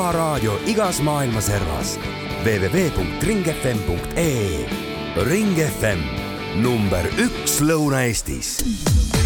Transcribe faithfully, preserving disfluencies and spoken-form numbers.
oma raadio igas maailma servas. w w w punkt ring f m punkt e e. Ring F M, number üks Lõuna-Eestis.